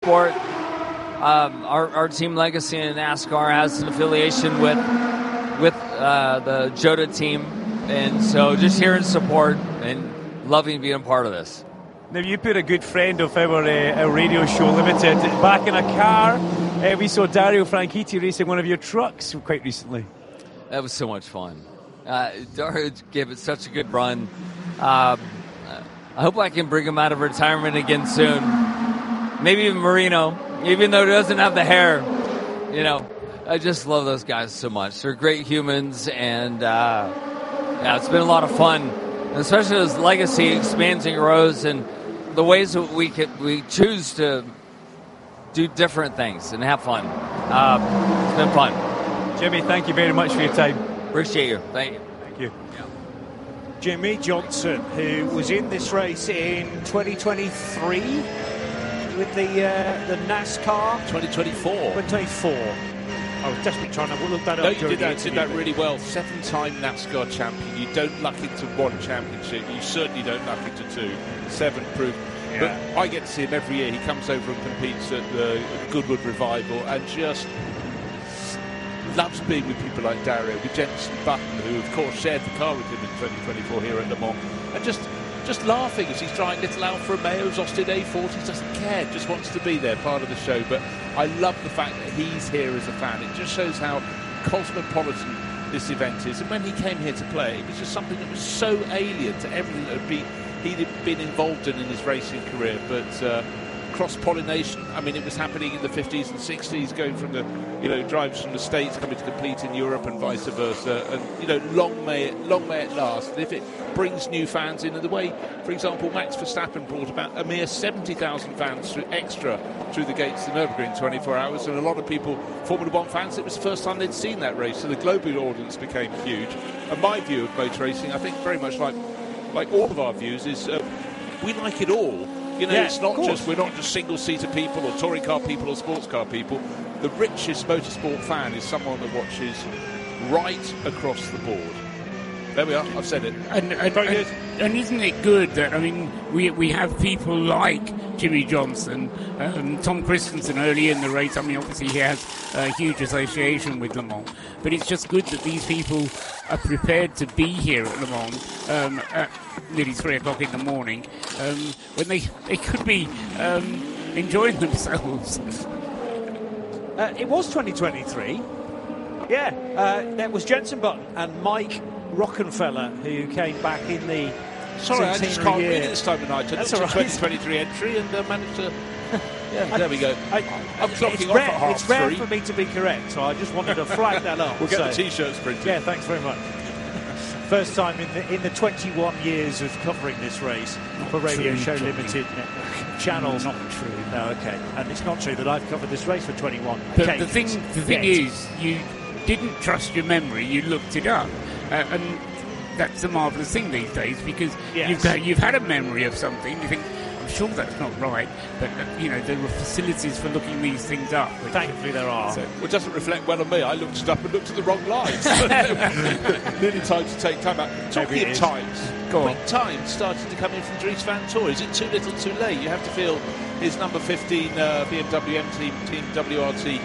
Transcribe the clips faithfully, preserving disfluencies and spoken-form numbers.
sport. Um, our, our team Legacy in NASCAR has an affiliation with with uh, the Jota team, and so just here in support and loving being a part of this. Now, you've been a good friend of our, uh, our radio show Limited. Back in a car, uh, we saw Dario Franchitti racing one of your trucks quite recently. That was so much fun. Uh, Dario gave it such a good run. Um, I hope I can bring him out of retirement again soon. Maybe even Marino, even though he doesn't have the hair. You know, I just love those guys so much. They're great humans, and uh, yeah, it's been a lot of fun, especially as Legacy expands and grows, and the ways that we could, we choose to do different things and have fun. Uh, it's been fun. Jimmy, thank you very much for your time. Appreciate you. Thank you. Thank you. Yeah. Jimmie Johnson, who was in this race in twenty twenty-three with the uh, the NASCAR. twenty twenty-four. twenty twenty-four. I was desperately trying to look that no, up. No, you did that, did that really well. Seven-time NASCAR champion. You don't luck into one championship. You certainly don't luck into two. Seven proved. Yeah. But I get to see him every year. He comes over and competes at the Goodwood Revival and just loves being with people like Dario, with Jenson Button, who of course shared the car with him in twenty twenty-four here at Le Mans, and just just laughing as he's trying little Alfa Romeos, Austin A forties, doesn't care, just wants to be there, part of the show. But I love the fact that he's here as a fan. It just shows how cosmopolitan this event is. And when he came here to play, it was just something that was so alien to everything that had been, he'd been involved in in his racing career. But uh, cross-pollination, I mean, it was happening in the fifties and sixties, going from the, you know, drivers from the States coming to compete in Europe and vice versa. And, you know, long may it, long may it last. And if it brings new fans in, and the way, for example, Max Verstappen brought about a mere seventy thousand fans through extra through the gates of the Nürburgring twenty-four hours, and a lot of people, Formula One fans, it was the first time they'd seen that race, so the global audience became huge. And my view of motor racing, I think very much like like all of our views, is uh, we like it all. You know, yeah, it's not just, we're not just single-seater people or touring car people or sports car people. The richest motorsport fan is someone that watches right across the board. There we are, I've said it. And, and, and, and isn't it good that, I mean, we we have people like Jimmie Johnson, um, Tom Christensen early in the race. I mean, obviously he has a huge association with Le Mans, but it's just good that these people are prepared to be here at Le Mans um, at nearly three o'clock in the morning um, when they, they could be um, enjoying themselves. Uh, it was twenty twenty-three. Yeah, uh, that was Jenson Button and Mike Rockenfeller who came back in the Sorry, I just can't year. read it this time of night. I That's looked all right. at twenty twenty-three entry and uh, managed to... Yeah, I, there we go. I, I'm clocking it's off rare, at half It's rare three. for me to be correct, so I just wanted to flag that up. We'll get so. the T-shirts printed. Yeah, thanks very much. First time in the in the twenty-one years of covering this race Not for Radio true, Show Johnny. Limited Network channels. Not true. No, okay. And it's not true that I've covered this race for twenty-one. But okay. the thing, the thing Yes. is, you didn't trust your memory. You looked it up, uh, and that's a marvellous thing these days because Yes. you've got, you've had a memory of something. You think, I'm sure that's not right, but uh, you know there are facilities for looking these things up. Which, Thankfully, there are. So, well, it doesn't reflect well on me. I looked it up and looked at the wrong lines. Nearly time to take time out. Talking it of is. times, Go on. quick time started to come in from Dries Van Tor. Is it too little, too late? You have to feel his number fifteen uh, B M W M Team Team W R T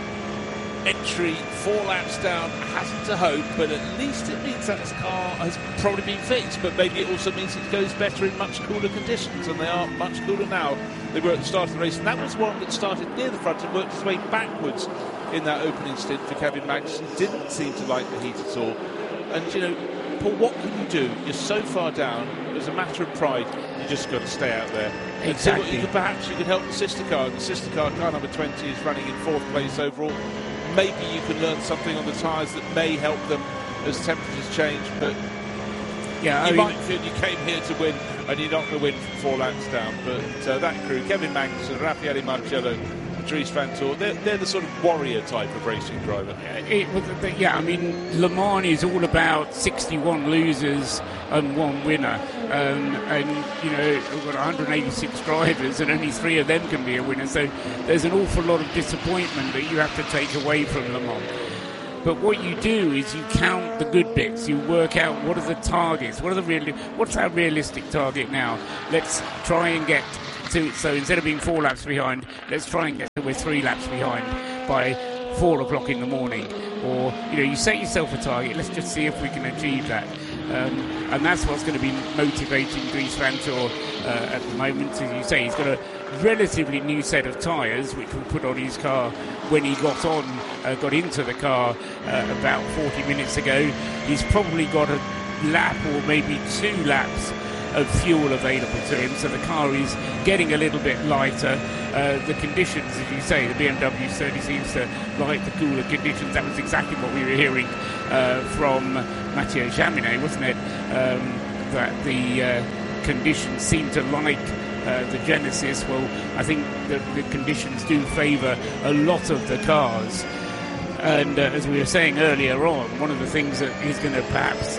entry four laps down hasn't a hope, but at least it means that his car has probably been fixed, but maybe it also means it goes better in much cooler conditions, and they are much cooler now than they were at the start of the race. And that was one that started near the front and worked its way backwards in that opening stint for Kevin Magnussen. Didn't seem to like the heat at all. And you know, Paul, what can you do? You're so far down. As a matter of pride, you just got to stay out there. And see what you could, perhaps you could help the sister car. The sister car, car number twenty, is running in fourth place overall. Maybe you can learn something on the tyres that may help them as temperatures change, but yeah, you I might mean, feel you came here to win and you're not going to win from four laps down. But uh, that crew, Kevin Magnussen, Raffaele Marcello, Dries Van Tor, they're, they're the sort of warrior type of racing driver. It, it, yeah, I mean, Le Mans is all about sixty-one losers and one winner. Um, and, you know, we've got one hundred eighty-six drivers and only three of them can be a winner. So there's an awful lot of disappointment that you have to take away from Le Mans. But what you do is you count the good bits. You work out what are the targets. What are the real? What's our realistic target now? Let's try and get to, so instead of being four laps behind, let's try and get to we're three laps behind by four o'clock in the morning. Or, you know, you set yourself a target, let's just see if we can achieve that. Um, and that's what's going to be motivating Dries Vanthoor uh, at the moment. As you say, he's got a relatively new set of tyres, which we put on his car when he got on, uh, got into the car uh, about forty minutes ago. He's probably got a lap or maybe two laps of fuel available to him, so the car is getting a little bit lighter. Uh, the conditions, as you say, the B M W certainly seems to like the cooler conditions. That was exactly what we were hearing uh, from Mathieu Jaminet, wasn't it? Um, that the uh, conditions seem to like uh, the Genesis. Well, I think the, the conditions do favour a lot of the cars. And uh, as we were saying earlier on, one of the things that is going to perhaps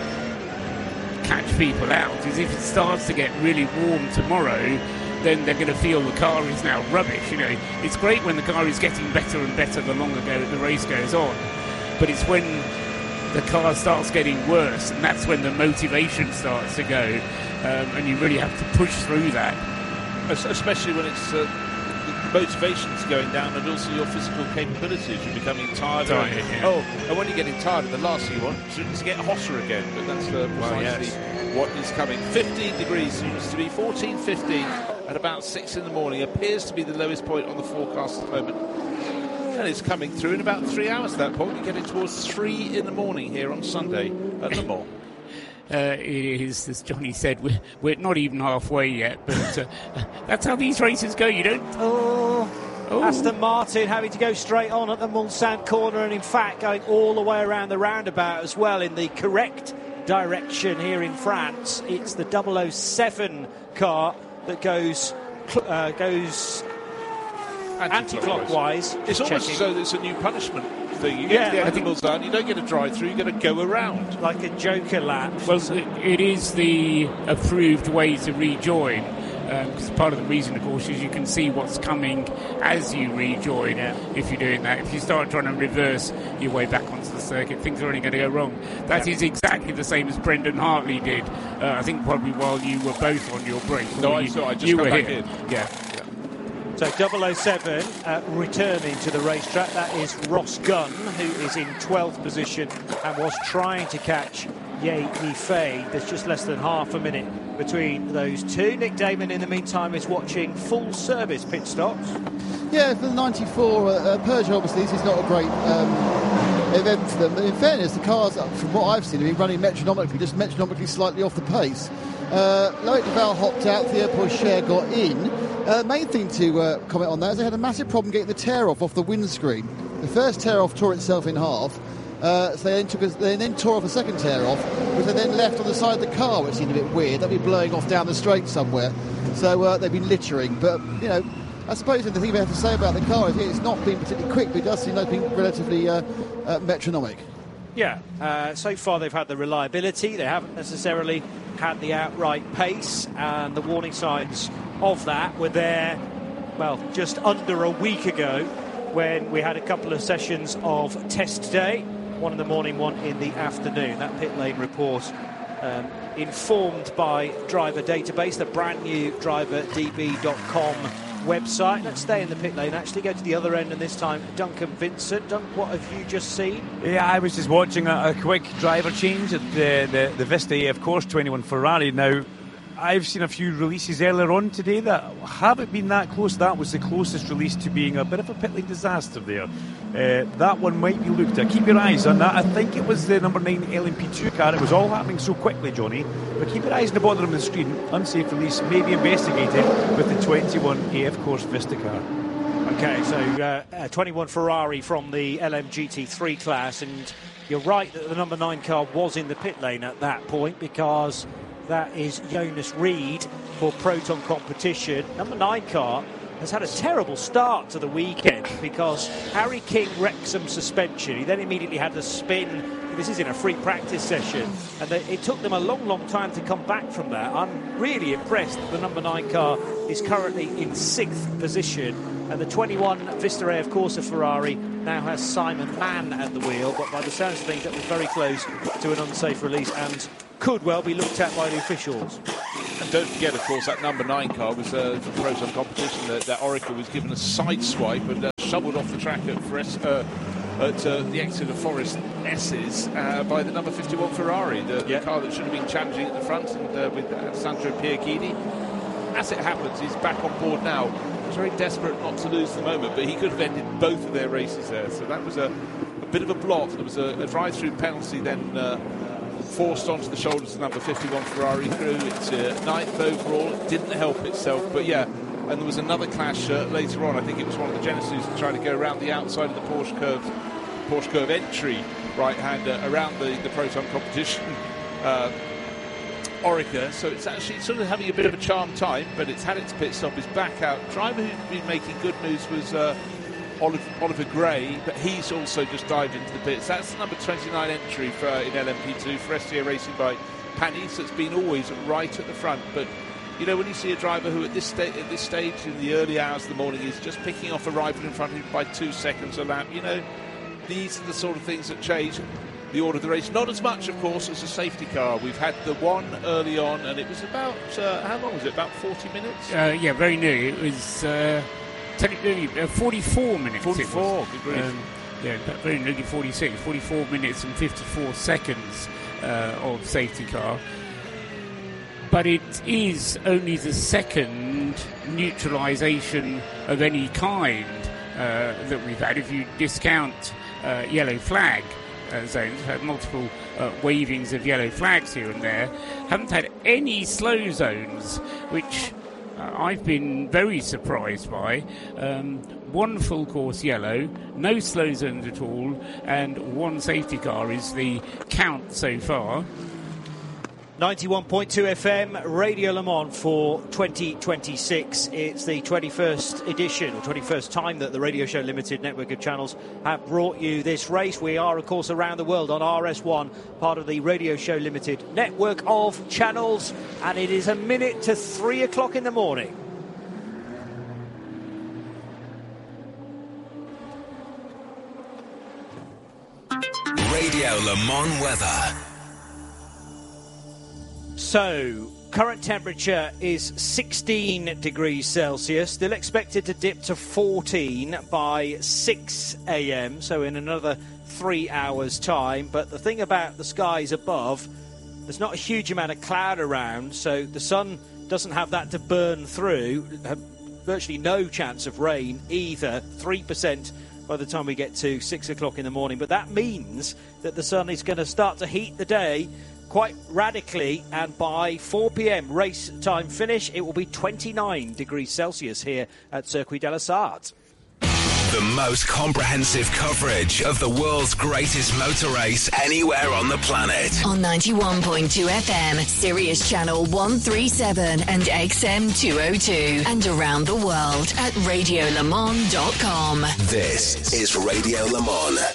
catch people out is if it starts to get really warm tomorrow, then they're going to feel the car is now rubbish. You know, it's great when the car is getting better and better the longer go, the race goes on, but it's when the car starts getting worse, and that's when the motivation starts to go, um, and you really have to push through that. Especially when it's uh, the motivation's going down, and also your physical capabilities. You're becoming tired. Tired, yeah. Oh, and when you're getting tired, the last thing you want is to get hotter again. But that's uh, precisely well, yes. what is coming. fifteen degrees seems to be fourteen, fifteen at about six in the morning. Appears to be the lowest point on the forecast at the moment. And it's coming through in about three hours at that point. We're getting towards three in the morning here on Sunday at Le Mans. Uh, it is, as Johnny said, we're, we're not even halfway yet, but uh, that's how these races go. You don't... Oh, oh. Aston Martin having to go straight on at the Mulsanne corner, and in fact going all the way around the roundabout as well in the correct direction here in France. It's the double oh seven car that goes uh, goes anti-clockwise. It's almost checking. as though it's a new punishment thing. You get Yeah, to the I end think- of the zone, you don't get a drive-through, you got to go around. Like a Joker lap. Well, it, it is the approved way to rejoin. Because um, part of the reason, of course, is you can see what's coming as you rejoin. Yeah. If you're doing that, if you start trying to reverse your way back onto the circuit, things are only going to go wrong. That Yeah. is exactly the same as Brendan Hartley did. Uh, I think probably while you were both on your break. No, Or I you, saw. I just you come were back here. in. Yeah. So double oh seven uh, returning to the racetrack. That is Ross Gunn, who is in twelfth position and was trying to catch Ye Yifei. There's just less than half a minute between those two. Nick Damon, in the meantime, is watching full service pit stops. Yeah, for the ninety-four uh, Peugeot, obviously, this is not a great um, event for them. But in fairness, the cars, from what I've seen, have been running metronomically, just metronomically slightly off the pace. Uh, Loic Duval hopped out, Theo Pourchaire got in. Uh, main thing to uh, comment on that is they had a massive problem getting the tear off off the windscreen. The first tear off tore itself in half. Uh, so they then, took a, they then tore off a second tear off, which they then left on the side of the car, which seemed a bit weird. They'll be blowing off down the straight somewhere. So uh, they've been littering. But, you know, I suppose the thing we have to say about the car is it's not been particularly quick, but it does seem like it's been relatively uh, uh, metronomic. Yeah, uh, so far they've had the reliability. They haven't necessarily had the outright pace, and the warning signs of that were there, well, just under a week ago when we had a couple of sessions of test day, one in the morning, one in the afternoon. That pit lane report um, informed by Driver Database, the brand new driver d b dot com website. Let's stay in the pit lane, actually go to the other end, and this time Duncan Vincent. Dunk, what have you just seen? Yeah, I was just watching a, a quick driver change at the, the, the Vista A F Course twenty-one Ferrari. Now, I've seen a few releases earlier on today that haven't been that close. That was the closest release to being a bit of a pit lane disaster there. Uh, that one might be looked at. Keep your eyes on that. I think it was the number nine L M P two car. It was all happening so quickly, Johnny. But keep your eyes on the bottom of the screen. Unsafe release may be investigated with the twenty-one A F Course Vista car. Okay, so uh, uh, twenty-one Ferrari from the L M G T three class, and you're right that the number nine car was in the pit lane at that point, because that is Jonas Reed for Proton Competition. Number nine car has had a terrible start to the weekend because Harry King wrecked some suspension. He then immediately had to spin. This is in a free practice session, and they, it took them a long, long time to come back from that. I'm really impressed that the number nine car is currently in sixth position, and the twenty-one Vista A F Course Ferrari now has Simon Mann at the wheel, but by the sounds of things that was very close to an unsafe release and could well be looked at by the officials. And don't forget, of course, that number nine car was uh, for the Proton competition that, that Orica was given a side swipe and uh, shoveled off the track at, Forest, uh, at uh, the Exeter Forest S's uh, by the number fifty-one Ferrari, the, yeah. the car that should have been challenging at the front, and uh, with uh, Sandro Pierchini. As it happens, he's back on board now. He's very desperate not to lose the moment, but he could have ended both of their races there. So that was a, a bit of a blot. There was a, a drive-through penalty then uh, forced onto the shoulders of number fifty-one Ferrari crew. It's uh, ninth overall. It didn't help itself, but yeah. And there was another clash uh, later on. I think it was one of the Genesis trying to go around the outside of the Porsche curve, Porsche curve entry, right-hander around the, the Proton competition. Uh, Orica, so it's actually sort of having a bit of a charmed time, but it's had its pit stop, is back out. Driver who's been making good moves was uh, Oliver, Oliver Gray, but he's also just dived into the pits. That's the number twenty-nine entry for uh, in L M P two for S T A Racing by Panis. That's been always right at the front, but you know, when you see a driver who at this, sta- at this stage in the early hours of the morning is just picking off a rival in front of him by two seconds a lap, you know, these are the sort of things that change the order of the race. Not as much, of course, as a safety car. We've had the one early on, and it was about, uh, how long was it, about forty minutes? Uh, yeah, very nearly. It was uh, technically uh, forty-four minutes. forty-four, good grief. Um, yeah, very nearly forty-six. forty-four minutes and fifty-four seconds uh, of safety car. But it is only the second neutralisation of any kind uh, that we've had. If you discount uh, yellow flag uh, zones, we've had multiple uh, wavings of yellow flags here and there. Haven't had any slow zones, which uh, I've been very surprised by. Um, one full course yellow, no slow zones at all, and one safety car is the count so far. ninety-one point two F M, Radio Le Mans for twenty twenty-six. It's the twenty-first edition, or twenty-first time that the Radio Show Limited network of channels have brought you this race. We are, of course, around the world on R S one, part of the Radio Show Limited network of channels, and it is a minute to three o'clock in the morning. Radio Le Mans weather. So, current temperature is sixteen degrees Celsius, still expected to dip to fourteen by six a.m, so in another three hours' time. But the thing about the skies above, there's not a huge amount of cloud around, so the sun doesn't have that to burn through. Virtually no chance of rain either, three percent by the time we get to six o'clock in the morning. But that means that the sun is going to start to heat the day quite radically, and by four p.m. race time finish, it will be twenty-nine degrees Celsius here at Circuit de la Sarthe. The most comprehensive coverage of the world's greatest motor race anywhere on the planet. On ninety-one point two F M, Sirius Channel one thirty-seven and X M two oh two. And around the world at radio le mans dot com. This is Radio Le Mans.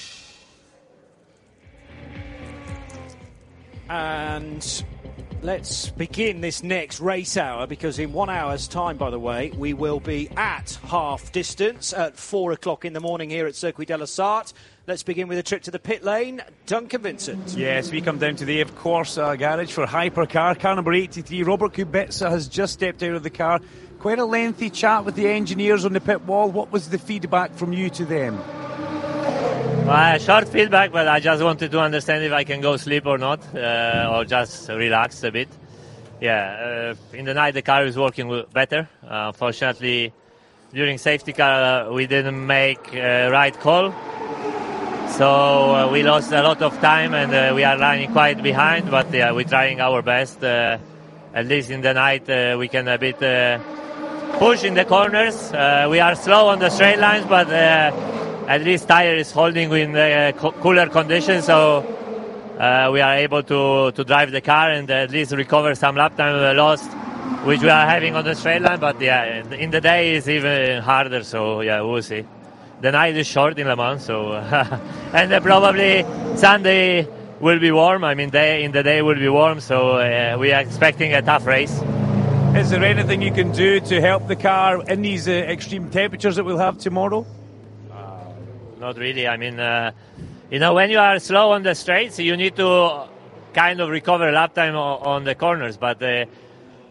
And let's begin this next race hour, because in one hour's time, by the way, we will be at half distance at four o'clock in the morning here at Circuit de la Sarthe. Let's begin with a trip to the pit lane. Duncan Vincent. Yes, we come down to the A F Corsa garage for Hypercar. Car number eighty-three, Robert Kubica, has just stepped out of the car. Quite a lengthy chat with the engineers on the pit wall. What was the feedback from you to them? Well, short feedback, but I just wanted to understand if I can go sleep or not, uh, or just relax a bit. Yeah, uh, in the night the car is working better. Uh, unfortunately, during safety car uh, we didn't make a uh, right call, so uh, we lost a lot of time, and uh, we are running quite behind. But yeah, we're trying our best. Uh, at least in the night uh, we can a bit uh, push in the corners. Uh, we are slow on the straight lines, but. Uh, At least tire is holding in uh, co- cooler conditions, so uh, we are able to, to drive the car and at least recover some lap time lost, which we are having on the straight line. But yeah, in the day it's even harder, so yeah, we'll see. The night is short in Le Mans, so and uh, probably Sunday will be warm. I mean, day in the day will be warm, so uh, we are expecting a tough race. Is there anything you can do to help the car in these uh, extreme temperatures that we'll have tomorrow? Not really. I mean, uh, you know, when you are slow on the straights, you need to kind of recover lap time on the corners. But uh,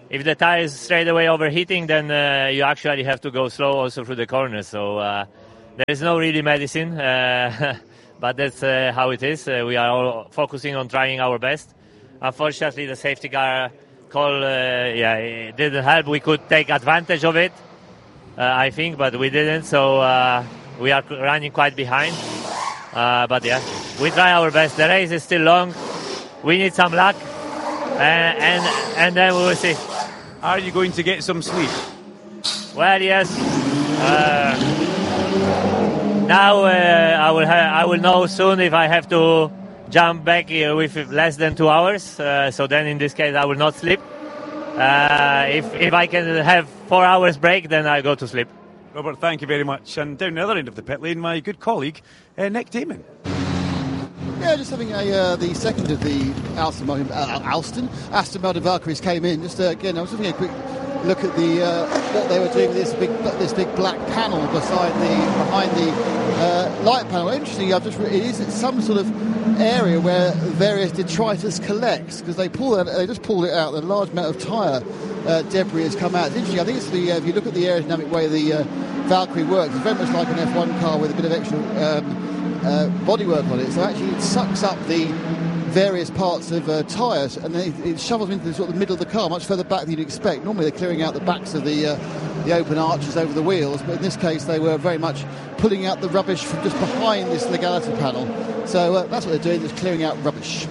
if the tire is straight away overheating, then uh, you actually have to go slow also through the corners. So uh, there is no really medicine, uh, but that's uh, how it is. Uh, we are all focusing on trying our best. Unfortunately, the safety car call, uh, yeah, it didn't help. We could take advantage of it, uh, I think, but we didn't. So uh, we are running quite behind. Uh, but yeah, we try our best. The race is still long. We need some luck, uh, and and then we will see. Are you going to get some sleep? Well, yes. Uh, now uh, I will ha- I will know soon if I have to jump back uh, with less than two hours. Uh, so then, in this case, I will not sleep. Uh, if if I can have four hours break, then I go to sleep. Robert, thank you very much. And down the other end of the pit lane, my good colleague, uh, Nick Damon. Yeah, just having a uh, the second of the Aston Martin, uh, Alston, Aston Martin Valkyries came in. Just uh, again, I was having a quick look at the uh, what they were doing with this big this big black panel beside the behind the uh, light panel. Interestingly, I've just it is some sort of area where various detritus collects because they pull it, they just pulled it out. A large amount of tyre uh, debris has come out. It's interesting. I think it's the uh, if you look at the aerodynamic way the uh, Valkyrie works, it's very much like an F one car with a bit of extra um, uh, bodywork on it. So actually, it sucks up the various parts of uh, tyres and then it, it shovels into the sort of middle of the car much further back than you'd expect. Normally they're clearing out the backs of the uh, the open arches over the wheels, but in this case they were very much pulling out the rubbish from just behind this legality panel. So uh, that's what they're doing, just clearing out rubbish.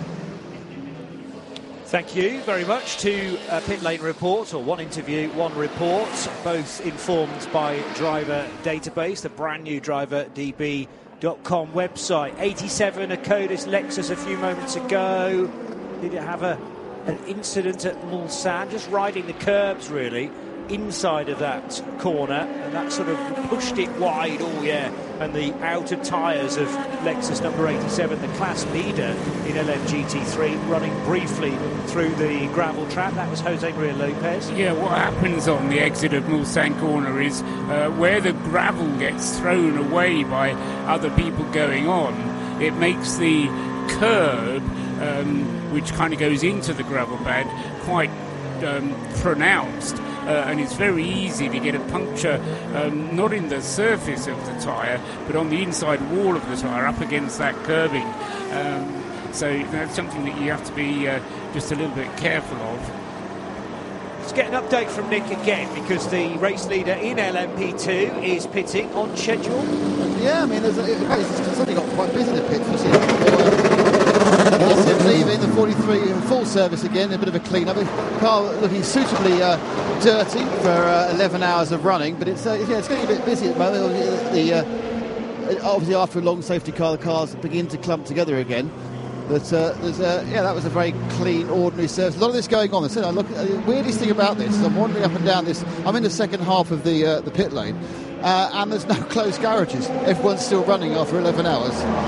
Thank you very much. Two uh, pit lane reports, or one interview, one report, both informed by Driver Database, the brand new Driver D B dot com website. eighty-seven, a Codis Lexus a few moments ago. Did it have a an incident at Mulsanne? Just riding the curbs, really, inside of that corner, and that sort of pushed it wide. Oh, yeah. And the outer tyres of Lexus number eighty-seven, the class leader in L M G T three, running briefly through the gravel trap. That was Jose Maria Lopez. Yeah, what happens on the exit of Mulsanne corner is uh, where the gravel gets thrown away by other people going on, it makes the curb, um, which kind of goes into the gravel pad, quite um, pronounced. Uh, and it's very easy to get a puncture, um, not in the surface of the tyre, but on the inside wall of the tyre, up against that curbing. Um, so that's something that you have to be uh, just a little bit careful of. Let's get an update from Nick again, because the race leader in L M P two is pitting on schedule. Yeah, I mean, there's a, it's suddenly got quite busy in the pits. You see Wilson leaving the forty-three in full service again, a bit of a clean-up. The car looking suitably uh, dirty for uh, eleven hours of running, but it's uh, yeah, it's getting a bit busy at the moment. The, uh, obviously, after a long safety car, the cars begin to clump together again. But uh, there's uh, yeah, that was a very clean, ordinary service. A lot of this going on. So I look, uh, the weirdest thing about this is I'm wandering up and down this. I'm in the second half of the uh, the pit lane, uh, and there's no closed garages. Everyone's still running after eleven hours.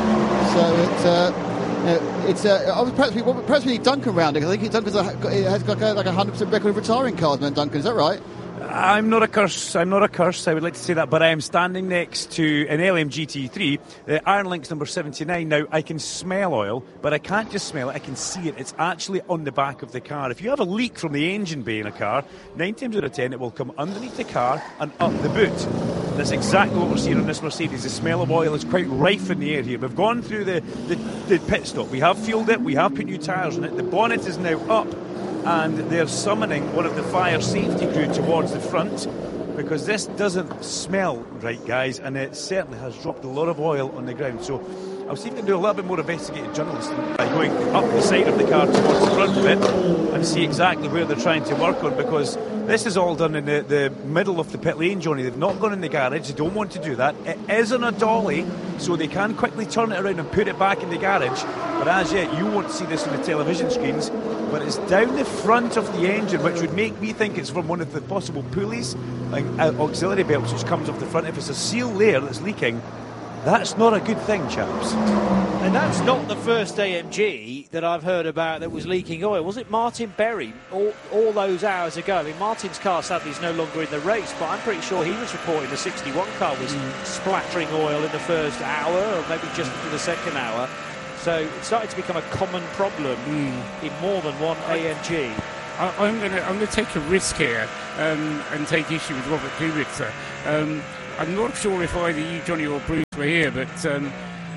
So it's. Uh, Uh, it's uh, perhaps, we, perhaps we need Duncan round it. I think Duncan's a, has got like a one hundred percent record of retiring cars, man. Duncan, is that right? I'm not a curse. I'm not a curse. I would like to say that, but I am standing next to an L M G T three, the Iron Lynx number seventy-nine. Now I can smell oil, but I can't just smell it. I can see it. It's actually on the back of the car. If you have a leak from the engine bay in a car, nine times out of ten it will come underneath the car and up the boot. That's exactly what we're seeing on this Mercedes. The smell of oil is quite rife in the air here. We've gone through the, the, the pit stop. We have fueled it. We have put new tyres on it. The bonnet is now up, and they're summoning one of the fire safety crew towards the front, because this doesn't smell right, guys, and it certainly has dropped a lot of oil on the ground. So I'll see if I can do a little bit more investigative journalism by going up the side of the car towards the front of it and see exactly where they're trying to work on, because this is all done in the, the middle of the pit lane, Johnny. They've not gone in the garage. They don't want to do that. It is on a dolly, so they can quickly turn it around and put it back in the garage. But as yet, you won't see this on the television screens. But it's down the front of the engine, which would make me think it's from one of the possible pulleys, like uh, auxiliary belts, which comes off the front. If it's a seal there that's leaking, that's not a good thing, chaps. And that's not the first A M G that I've heard about that was leaking oil. Was it Martin Berry all, all those hours ago? I mean, Martin's car sadly is no longer in the race, but I'm pretty sure he was reporting the sixty-one car was mm. splattering oil in the first hour, or maybe just into the second hour. So it's starting to become a common problem mm. in more than one A M G. I, I'm going to I'm going to take a risk here um, and take issue with Robert Kubica. Um, I'm not sure if either you, Johnny, or Bruce were here, but um,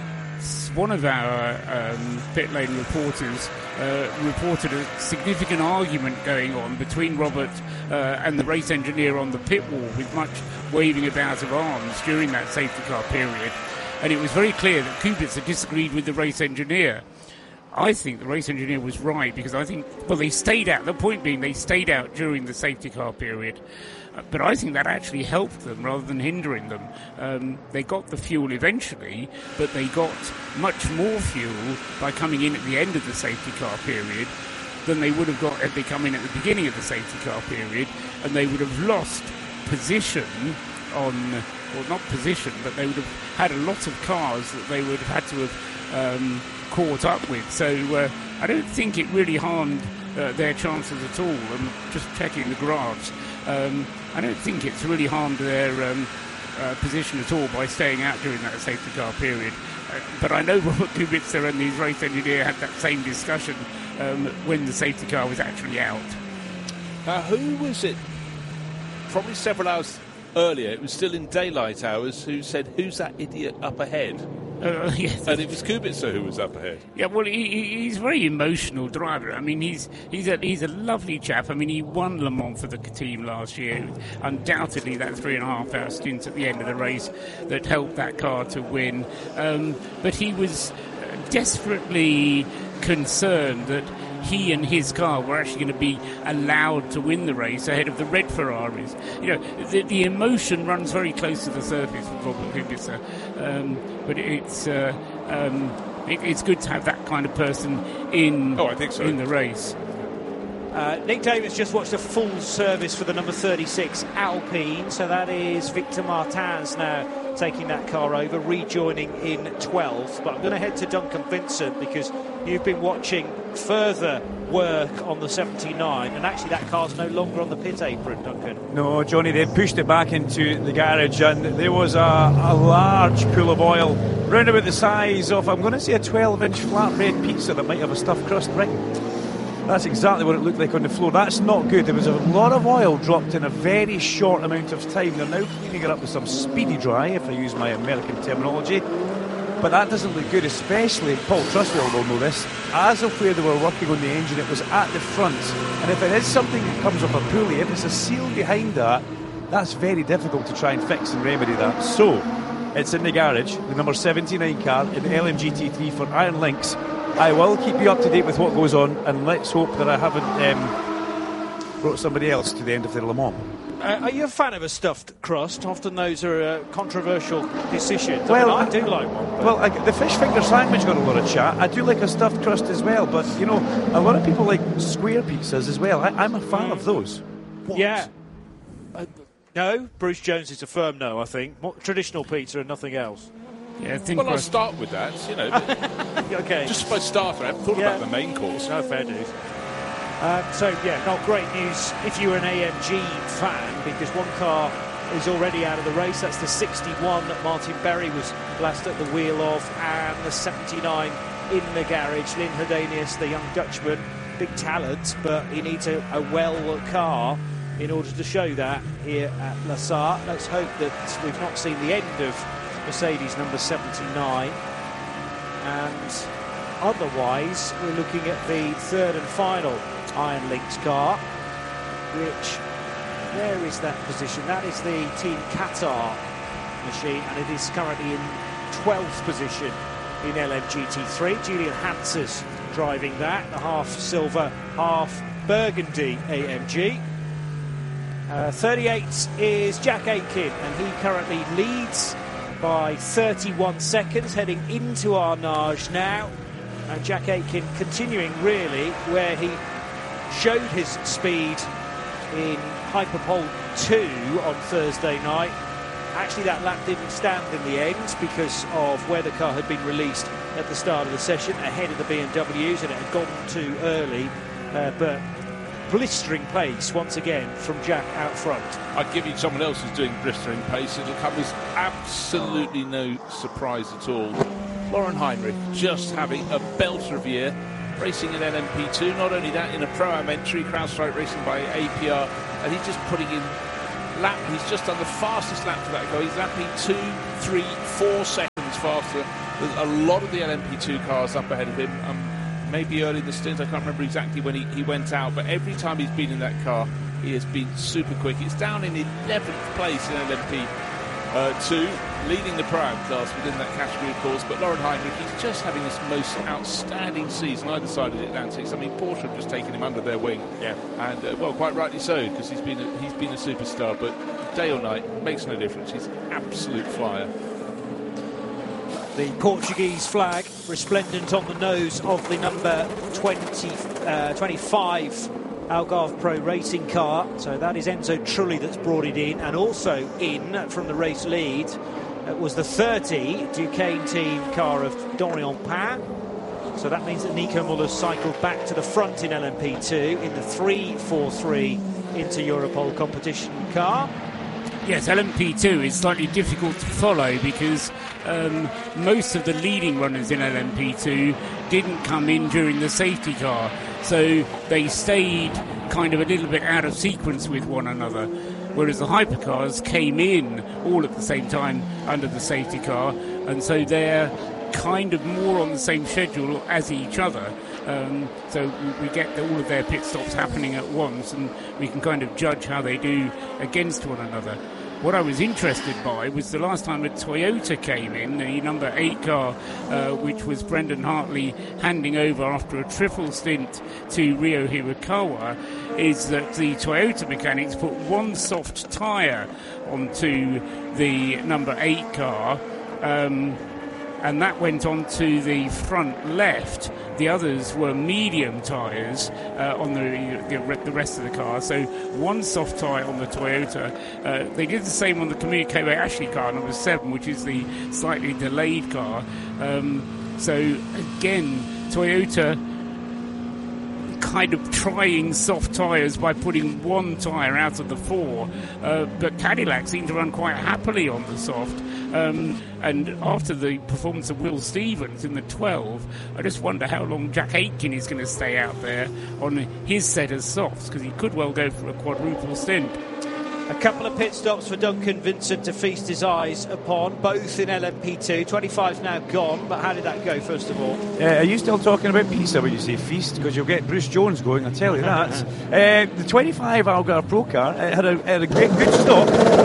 one of our um, pit lane reporters uh, reported a significant argument going on between Robert uh, and the race engineer on the pit wall, with much waving about of arms during that safety car period. And it was very clear that Kubica disagreed with the race engineer. I think the race engineer was right, because I think, well, they stayed out. The point being, they stayed out during the safety car period. Uh, but I think that actually helped them rather than hindering them. Um, they got the fuel eventually, but they got much more fuel by coming in at the end of the safety car period than they would have got had they come in at the beginning of the safety car period, and they would have lost position on, well, not position, but they would have had a lot of cars that they would have had to have um, caught up with. So uh, I don't think it really harmed uh, their chances at all. I'm just checking the graphs. Um, I don't think it's really harmed their um, uh, position at all by staying out during that safety car period. Uh, but I know Robert Kubica and his race engineer had that same discussion um, when the safety car was actually out. Uh, who was it? Probably several hours earlier, it was still in daylight hours, who said, "Who's that idiot up ahead?" Uh, yes. And it was Kubica who was up ahead. Yeah, well, he, he's a very emotional driver. I mean, he's he's a he's a lovely chap. I mean, he won Le Mans for the team last year. Undoubtedly, that three and a half hour stint at the end of the race that helped that car to win. Um, but he was desperately concerned that he and his car were actually going to be allowed to win the race ahead of the red Ferraris. You know, the, the emotion runs very close to the surface with Robert Kubica, um, but it's uh, um, it, it's good to have that kind of person in. Oh, I think so. In the race. Uh, Nick Davis just watched a full service for the number thirty-six Alpine, so that is Victor Martins now taking that car over, rejoining in twelfth. But I'm going to head to Duncan Vincent, because you've been watching further work on the seventy-nine, and actually that car's no longer on the pit apron, Duncan. No, Johnny, they pushed it back into the garage, and there was a, a large pool of oil round about the size of, I'm going to say, a twelve inch flatbread pizza that might have a stuffed crust ring. That's exactly what it looked like on the floor. That's not good. There was a lot of oil dropped in a very short amount of time. They're now cleaning it up with some speedy dry, if I use my American terminology. But that doesn't look good, especially, Paul Truswell will know this, as of where they were working on the engine, it was at the front. And if it is something that comes off a pulley, if it's a seal behind that, that's very difficult to try and fix and remedy that. So, it's in the garage, the number seventy-nine car in the L M G T three for Iron Lynx. I will keep you up to date with what goes on, and let's hope that I haven't um, brought somebody else to the end of the Le Mans. Uh, are you a fan of a stuffed crust? Often those are uh, controversial decisions. Well, I, mean, I do like one. But... Well, I, the fish finger sandwich got a lot of chat. I do like a stuffed crust as well, but, you know, a lot of people like square pizzas as well. I, I'm a fan of those. What? Yeah. Uh, no, Bruce Jones is a firm no, I think. More traditional pizza and nothing else. Yeah, I think well, I'll start with that, you know. Okay. Just by starter, I haven't thought yeah. about the main course. No, fair dues. Um, so, yeah, not great news if you're an A M G fan, because one car is already out of the race. That's the sixty-one that Martin Berry was last at the wheel of, and the seventy-nine in the garage. Lynn Herdenius, the young Dutchman, big talent, but he needs a, a well car in order to show that here at La Sarthe. Let's hope that we've not seen the end of Mercedes number seventy-nine, and otherwise we're looking at the third and final Iron Lynx car, which, where is that position? That is the Team Qatar machine, and it is currently in twelfth position in L M G T three. Julian Hansers driving that, the half silver, half burgundy A M G. Uh, thirty-eight is Jack Aitken, and he currently leads by thirty-one seconds, heading into Arnage now. And Jack Aitken continuing really where he showed his speed in Hyperpole two on Thursday night. Actually, that lap didn't stand in the end because of where the car had been released at the start of the session, ahead of the B M Ws, and it had gone too early. Uh, but blistering pace once again from Jack out front. I'd give you someone else who's doing blistering pace. It'll come as absolutely no surprise at all. Lauren Heinrich just having a belter of a year. racing in L M P two. Not only that, in a Pro-Am entry, CrowdStrike racing by A P R, and he's just putting in lap. He's just done the fastest lap for that car. He's lapping two, three, four seconds faster than a lot of the L M P two cars up ahead of him. Um, maybe early in the stint, I can't remember exactly when he, he went out, but every time he's been in that car, he has been super quick. It's down in eleventh place in L M P two, leading the Pro-Am class within that category, of course. But Laurin Heinrich, he's just having this most outstanding season either side of the Atlantic. I mean, Porsche have just taken him under their wing, yeah, and uh, well, quite rightly so, because he's been a, he's been a superstar. But day or night makes no difference. He's an absolute flyer. The Portuguese flag resplendent on the nose of the number twenty, uh, twenty-five Algarve Pro racing car. So that is Enzo Trulli that's brought it in, and also in from the race lead it was the thirty Duquesne team car of Dorian Pain. So that means that Nico Muller's cycled back to the front in L M P two in the three forty-three Inter Europol competition car. Yes, L M P two is slightly difficult to follow because um, most of the leading runners in L M P two didn't come in during the safety car, so they stayed kind of a little bit out of sequence with one another, whereas the hypercars came in all at the same time under the safety car, and so they're kind of more on the same schedule as each other. Um, so we get the, all of their pit stops happening at once, and we can kind of judge how they do against one another. What I was interested by was the last time a Toyota came in, the number eight car, uh, which was Brendan Hartley handing over after a triple stint to Ryo Hirakawa, is that the Toyota mechanics put one soft tyre onto the number eight car, um, and that went on to the front left. The others were medium tyres uh, on the, the the rest of the car. So one soft tyre on the Toyota. Uh, they did the same on the Kobayashi Ashley car, number seven, which is the slightly delayed car. Um, so again, Toyota kind of trying soft tyres by putting one tyre out of the four, uh, but Cadillac seemed to run quite happily on the soft. Um, and after the performance of Will Stevens in the twelve, I just wonder how long Jack Aitken is going to stay out there on his set of softs, because he could well go for a quadruple stint. A couple of pit stops for Duncan Vincent to feast his eyes upon, both in L M P two. twenty-five's now gone, but how did that go, first of all? Uh, are you still talking about pizza when you say feast? Because you'll get Bruce Jones going, I tell you that. uh, the twenty-five Algarve Pro car uh, had, a, had a great, good stop.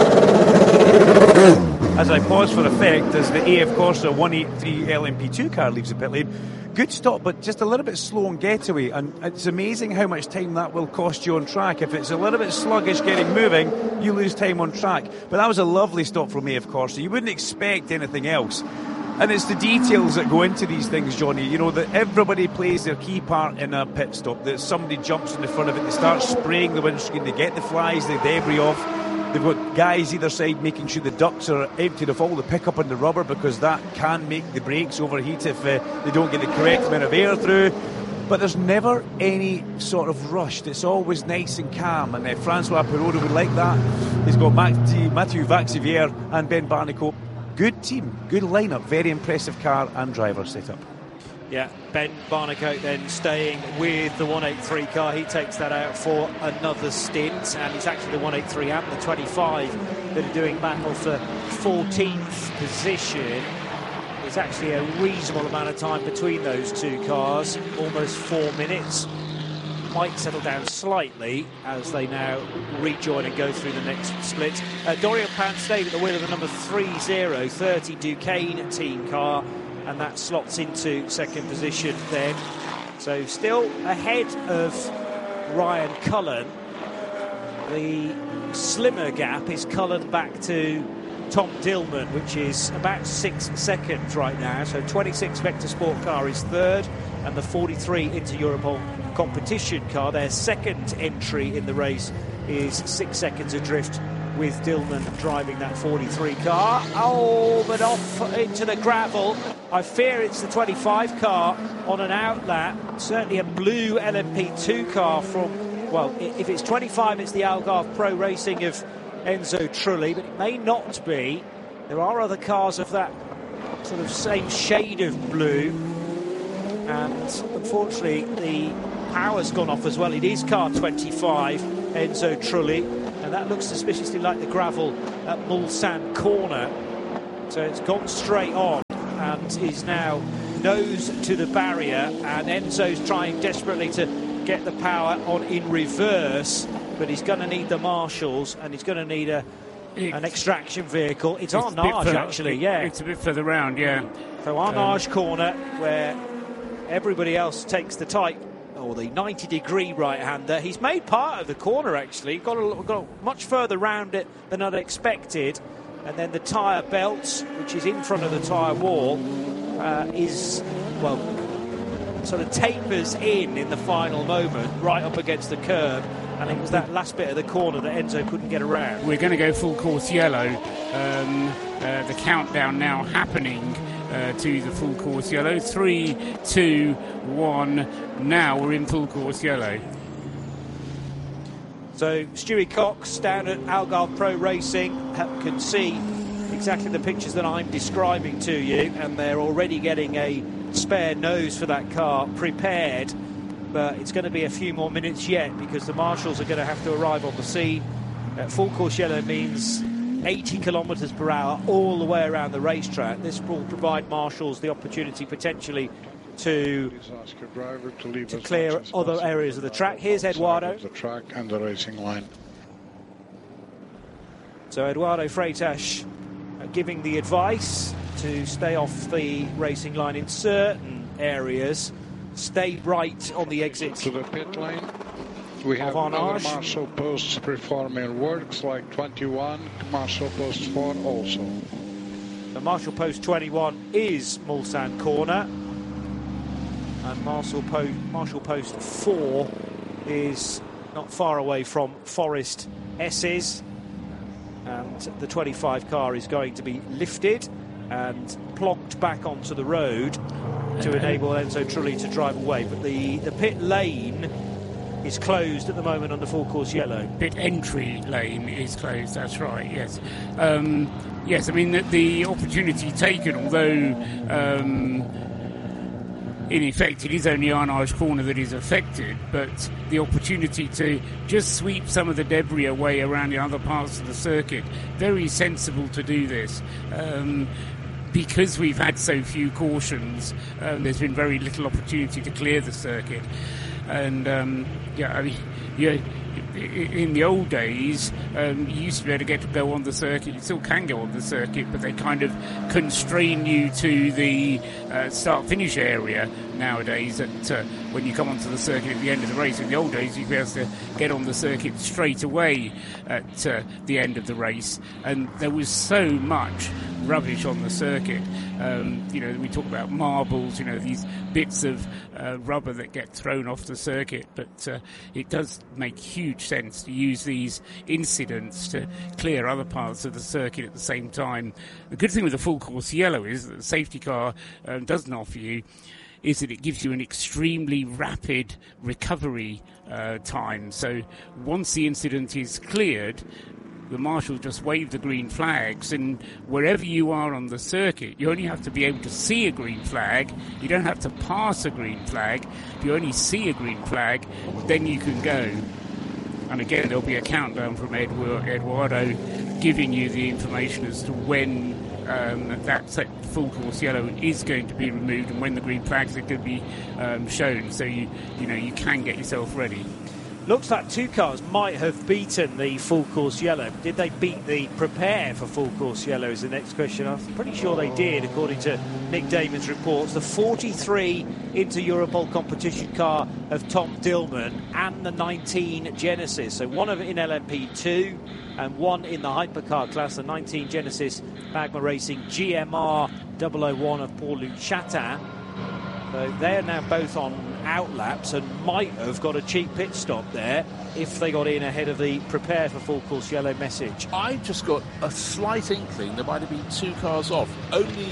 As I pause for effect, as the A F Corsa one eighty-three L M P two car leaves the pit lane. Good stop, but just a little bit slow on getaway, and it's amazing how much time that will cost you on track. If it's a little bit sluggish getting moving, you lose time on track. But that was a lovely stop from A F Corsa. You wouldn't expect anything else. And it's the details that go into these things, Johnny. You know, that everybody plays their key part in a pit stop. That somebody jumps in the front of it, they start spraying the windscreen, they get the flies, the debris off. They've got guys either side making sure the ducts are emptied of all the pickup and the rubber, because that can make the brakes overheat if uh, they don't get the correct amount of air through. But there's never any sort of rush. It's always nice and calm, and uh, Francois Perrault would like that. He's got Mathieu, Mathieu Vaxivière and Ben Barnicoat. Good team, good lineup, very impressive car and driver setup. Yeah, Ben Barnicoat then staying with the one eighty-three car. He takes that out for another stint, and it's actually the one eighty-three and the twenty-five that are doing battle for fourteenth position. There's actually a reasonable amount of time between those two cars, almost four minutes. Might settle down slightly as they now rejoin and go through the next split. Uh, Dorian Pain stayed at the wheel of the number three oh thirty Duquesne team car, and that slots into second position then. So still ahead of Ryan Cullen. The slimmer gap is Cullen back to Tom Dillman, which is about six seconds right now. So twenty-six Vector Sport car is third, and the forty-three Inter Europol competition car, their second entry in the race, is six seconds adrift, with Dillman driving that forty-three car. Oh, but off into the gravel. I fear it's the twenty-five car on an outlap. Certainly a blue L M P two car from, well, if it's twenty-five, it's the Algarve Pro Racing of Enzo Trulli, but it may not be. There are other cars of that sort of same shade of blue. and unfortunately the power's gone off as well. It is car twenty-five, Enzo Trulli, and that looks suspiciously like the gravel at Mulsanne corner. So it's gone straight on and is now nose to the barrier, and Enzo's trying desperately to get the power on in reverse, but he's going to need the marshals and he's going to need a It's, an extraction vehicle. It's, it's Arnage, actually, yeah. It's a bit further round, yeah. So Arnage um, corner, where everybody else takes the tight, or the ninety degree right-hander. He's made part of the corner, actually. Got a, got a much further round it than I'd expected. And then the tyre belts, which is in front of the tyre wall, uh, is, well, sort of tapers in in the final moment, right up against the curb. And it was that last bit of the corner that Enzo couldn't get around. We're going to go full course yellow. Um, uh, the countdown now happening uh, to the full course yellow. Three, two, one. Now we're in full course yellow. So Stewie Cox down at Algarve Pro Racing can see exactly the pictures that I'm describing to you, and they're already getting a spare nose for that car prepared. But it's going to be a few more minutes yet, because the marshals are going to have to arrive on the scene. Uh, full course yellow means eighty kilometres per hour all the way around the racetrack. This will provide marshals the opportunity potentially to, to, to clear other areas of the track. Here's Eduardo. The track and the racing line. So Eduardo Freitas uh, giving the advice to stay off the racing line in certain areas. Stay right on the exit to the pit lane. We have other marshal posts performing works like twenty-one, marshal post four also. The marshal post twenty-one is Mulsanne corner, and marshal, po marshal post four is not far away from Forest S's, and the twenty-five car is going to be lifted and plonked back onto the road to enable Enzo Trulli to drive away. But the, the pit lane is closed at the moment under full course yellow. Pit entry lane is closed, that's right, yes. Um, yes, I mean, the, the opportunity taken, although um, in effect it is only Arnage corner that is affected, but the opportunity to just sweep some of the debris away around in other parts of the circuit, very sensible to do this. Um, Because we've had so few cautions, um, there's been very little opportunity to clear the circuit. And, um, yeah, I mean, yeah, in the old days, um, you used to be able to get to go on the circuit. You still can go on the circuit, but they kind of constrain you to the uh, start-finish area nowadays at, uh, when you come onto the circuit at the end of the race. In the old days, you'd be able to get on the circuit straight away at uh, the end of the race. And there was so much rubbish on the circuit. Um, you know, we talk about marbles, you know, these bits of uh, rubber that get thrown off the circuit, but uh, it does make huge sense to use these incidents to clear other parts of the circuit at the same time. The good thing with the full course yellow is that the safety car um, doesn't offer you is that it gives you an extremely rapid recovery uh, time. So once the incident is cleared, the marshal just wave the green flags, and wherever you are on the circuit, you only have to be able to see a green flag. You don't have to pass a green flag. If you only see a green flag, then you can go. And again, there'll be a countdown from Eduardo giving you the information as to when um, that full course yellow is going to be removed and when the green flags are going to be um, shown. So you, you know, you can get yourself ready. Looks like two cars might have beaten the full course yellow. Did they beat the prepare for full course yellow is the next question. I'm pretty sure they did, according to Nick Damon's reports. The forty-three Inter Europol competition car of Tom Dillman and the nineteen Genesis. So one of it in L M P two and one in the hypercar class, the nineteen Genesis Magma Racing G M R double oh one of Paul-Luc Chatin. So they're now both on outlaps and might have got a cheap pit stop there if they got in ahead of the prepare for full course yellow message. I just got a slight inkling there might have been two cars off. Only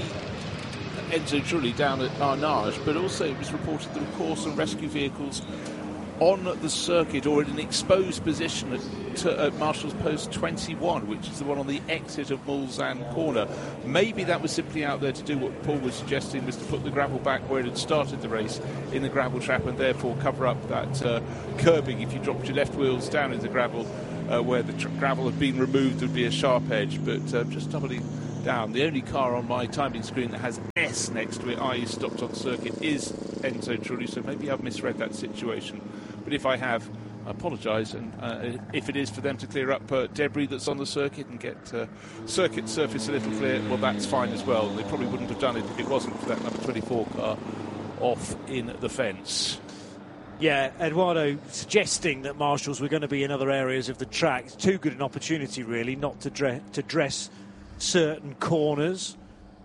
Enzo Trulli down at Arnage, but also it was reported there were course and rescue vehicles on the circuit or in an exposed position at, to, at Marshall's Post twenty-one, which is the one on the exit of Mulsanne Corner. Maybe that was simply out there to do what Paul was suggesting, was to put the gravel back where it had started the race in the gravel trap and therefore cover up that uh, curbing. If you dropped your left wheels down into the gravel uh, where the tr- gravel had been removed, there would be a sharp edge. But uh, just doubling down, the only car on my timing screen that has S next to it, that is stopped on circuit, is Enzo Trulli, so maybe I've misread that situation. But if I have, I apologise, and uh, if it is for them to clear up uh, debris that's on the circuit and get uh, circuit surface a little clear, well, that's fine as well. They probably wouldn't have done it if it wasn't for that number twenty-four car off in the fence. Yeah, Eduardo suggesting that Marshalls were going to be in other areas of the track. It's too good an opportunity, really, not to, dre- to dress certain corners.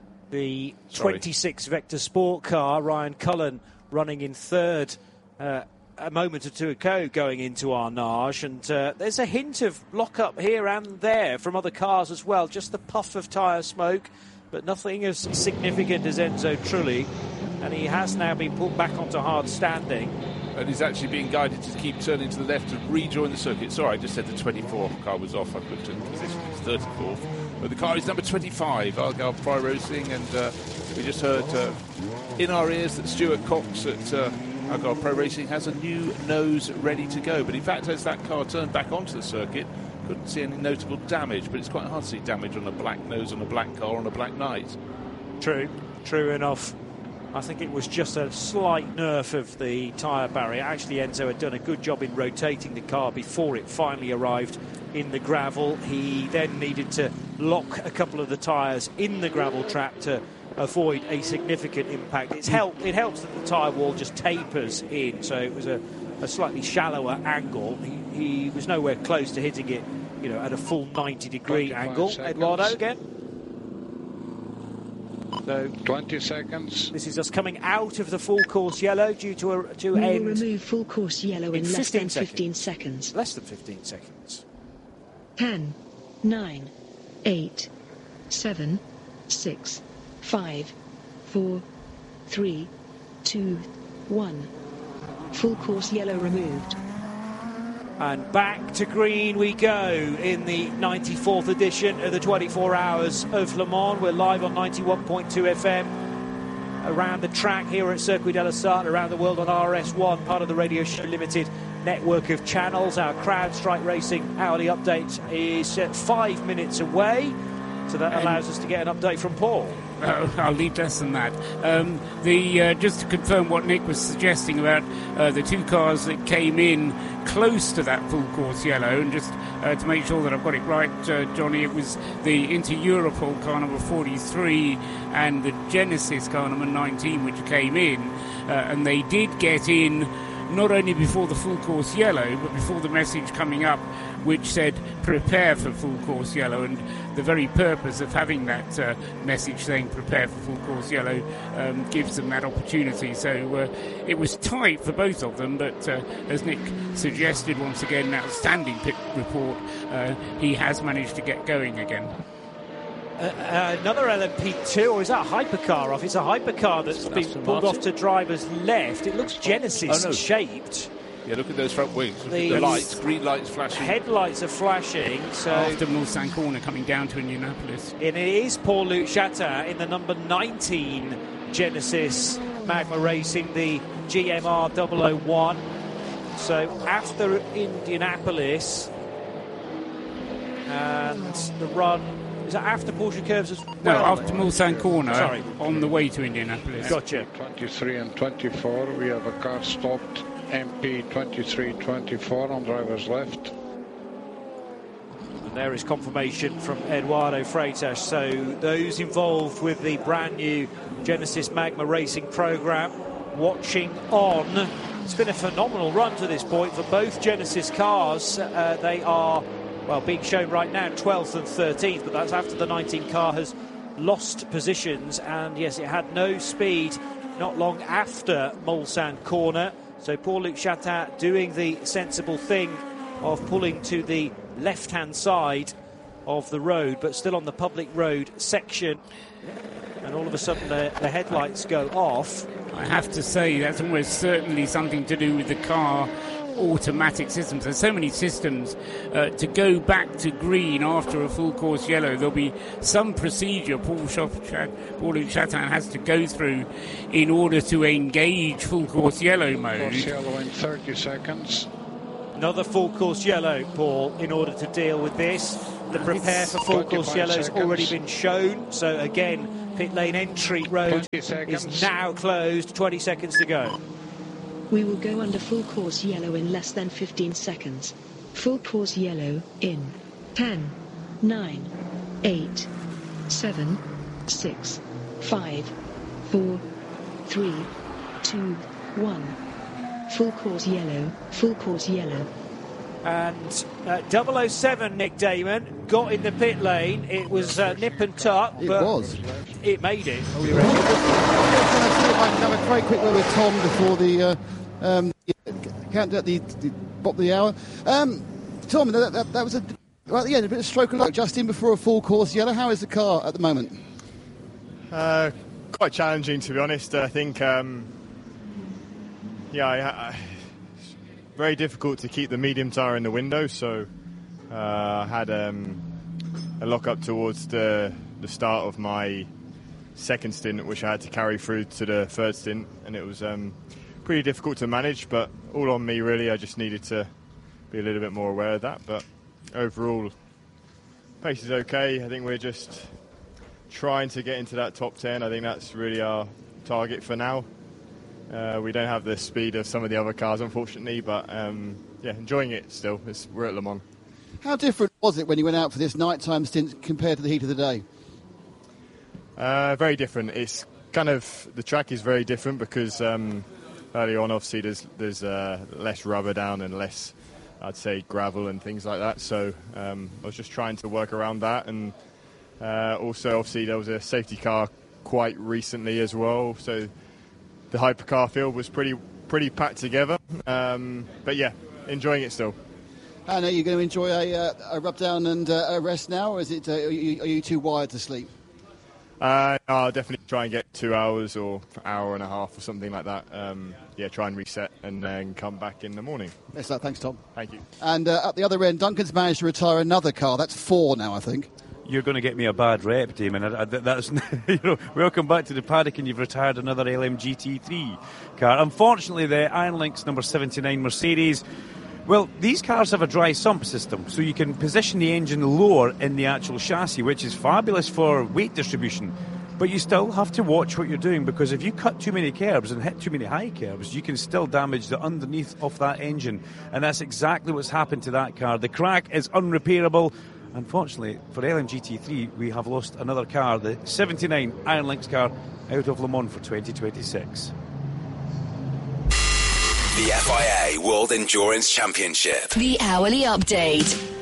The Sorry. twenty-six Vector Sport car, Ryan Cullen, running in third uh, a moment or two ago going into Arnage, and uh, there's a hint of lock-up here and there from other cars as well, just the puff of tyre smoke, but nothing as significant as Enzo Trulli, and he has now been put back onto hard standing. And he's actually being guided to keep turning to the left to rejoin the circuit. Sorry, I just said the twenty-fourth car was off. I've looked at the position, it's thirty-fourth. But the car is number twenty-five, Argyle Pro Racing, and uh, we just heard uh, in our ears that Stuart Cox at uh, Argyle Pro Racing has a new nose ready to go. But in fact, as that car turned back onto the circuit, couldn't see any notable damage. But it's quite hard to see damage on a black nose on a black car on a black night. True, true enough. I think it was just a slight nerf of the tyre barrier. Actually, Enzo had done a good job in rotating the car before it finally arrived in the gravel. He then needed to lock a couple of the tyres in the gravel trap to avoid a significant impact. It's help, it helps that the tyre wall just tapers in, so it was a, a slightly shallower angle. He, he was nowhere close to hitting it, you know, at a full ninety degree angle. seconds. Eduardo again. So twenty seconds. This is us coming out of the full course yellow due to a to We end. will remove full course yellow in, in less than seconds. fifteen seconds. Less than fifteen seconds. ten, nine, eight, seven, six, five, four, three, two, one. Full course yellow removed. And back to green we go in the ninety-fourth edition of the twenty-four Hours of Le Mans. We're live on ninety-one point two F M around the track here at Circuit de la Sarthe, around the world on R S one, part of the Radio Show Limited network of channels. Our CrowdStrike Racing hourly update is uh, five minutes away, so that allows us to get an update from Paul. Uh, I'll leave less than that. Um, the uh, just to confirm what Nick was suggesting about uh, the two cars that came in close to that full course yellow, and just uh, to make sure that I've got it right, uh, Johnny, it was the Inter Europol car number forty-three and the Genesis car number nineteen which came in, uh, and they did get in not only before the full course yellow, but before the message coming up which said prepare for full course yellow, and the very purpose of having that uh, message saying prepare for full course yellow um, gives them that opportunity. So uh, it was tight for both of them, but uh, as Nick suggested, once again, an outstanding pit report, uh, he has managed to get going again. Uh, uh, another L M P two, or is that a hypercar off? It's a hypercar that's, that's been pulled Martin. off to driver's left. It looks Genesis oh, no. shaped. Yeah, look at those front wings. Look the, at the lights, green lights flashing. Headlights are flashing. So after Mulsanne Corner coming down to Indianapolis. And it is Paul-Luc Chatin in the number nineteen Genesis Magma Racing, the G M R double oh one. So after Indianapolis and the run, is that after Porsche Curves as well? No, after Mulsanne Corner. Sorry. On the way to Indianapolis. Gotcha. twenty-three and twenty-four, we have a car stopped. M P twenty-three twenty-four on driver's left. And there is confirmation from Eduardo Freitas. So those involved with the brand new Genesis Magma Racing program watching on. It's been a phenomenal run to this point for both Genesis cars. Uh, they are, well, being shown right now twelfth and thirteenth, but that's after the nineteen car has lost positions. And yes, it had no speed not long after Mulsanne Corner. So Paul-Luc Chatin doing the sensible thing of pulling to the left-hand side of the road, but still on the public road section. And all of a sudden the, the headlights go off. I have to say that's almost certainly something to do with the car automatic systems. There's so many systems uh, to go back to green after a full course yellow. There'll be some procedure Paul Chatin has to go through in order to engage full course yellow mode. Course yellow in thirty seconds. Another full course yellow, Paul, in order to deal with this. The prepare for full course yellow has already been shown. So again, pit lane entry road is now closed. twenty seconds to go. We will go under full course yellow in less than fifteen seconds. Full course yellow in ten, nine, eight, seven, six, five, four, three, two, one. Full course yellow, full course yellow. And uh, double oh seven, Nick Damon, got in the pit lane. It was uh, nip and tuck, It but was. it made it. I'm going to have a very quick word with Tom before the uh, um, count at the, the bottom of the hour. Um, Tom, that, that, that was a, right at the end, a bit of stroke of luck just in before a full course yellow. How is the car at the moment? Uh, quite challenging, to be honest. I think, um, yeah, I, I, it's very difficult to keep the medium tyre in the window, so uh, I had um, a lock up towards the, the start of my second stint, which I had to carry through to the third stint, and it was um, pretty difficult to manage, but all on me, really. I just needed to be a little bit more aware of that, but overall, pace is okay. I think we're just trying to get into that top ten. I think that's really our target for now. Uh, we don't have the speed of some of the other cars, unfortunately, but um, yeah, enjoying it still. It's, we're at Le Mans. How different was it when you went out for this nighttime stint compared to the heat of the day? Uh, very different. It's kind of, the track is very different because um, early on, obviously, there's, there's uh, less rubber down and less, I'd say, gravel and things like that. So um, I was just trying to work around that, and uh, also, obviously, there was a safety car quite recently as well. So the hypercar field was pretty pretty packed together. Um, but yeah, enjoying it still. And are you going to enjoy a, uh, a rub down and uh, a rest now, or is it? Uh, are, you, are you too wired to sleep? Uh, no, I'll definitely try and get two hours or an hour and a half or something like that. Um, yeah, try and reset and then come back in the morning. Yes, sir. Thanks, Tom. Thank you. And uh, at the other end, Duncan's managed to retire another car. That's four now, I think. You're going to get me a bad rep, Damon. I, I, that's you know. Welcome back to the paddock, and you've retired another L M G T three car. Unfortunately, the Iron Lynx number seventy-nine Mercedes. Well, these cars have a dry sump system, so you can position the engine lower in the actual chassis, which is fabulous for weight distribution. But you still have to watch what you're doing, because if you cut too many curbs and hit too many high curbs, you can still damage the underneath of that engine. And that's exactly what's happened to that car. The crack is unrepairable. Unfortunately, for L M G T three, we have lost another car, the seventy-nine Iron Lynx car, out of Le Mans for twenty twenty-six. The F I A World Endurance Championship. The hourly update.